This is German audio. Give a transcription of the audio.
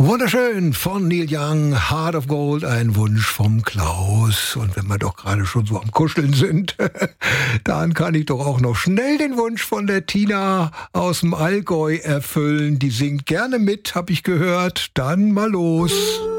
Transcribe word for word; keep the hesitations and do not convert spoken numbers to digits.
Wunderschön von Neil Young, Heart of Gold, ein Wunsch vom Klaus. Und wenn wir doch gerade schon so am Kuscheln sind, dann kann ich doch auch noch schnell den Wunsch von der Tina aus dem Allgäu erfüllen. Die singt gerne mit, habe ich gehört. Dann mal los.